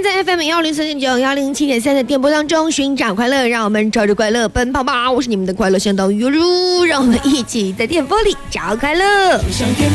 在 FM 104.9、107.3的电波当中寻找快乐，让我们朝着快乐奔跑吧！我是你们的快乐向导于如，让我们一起在电波里找快乐。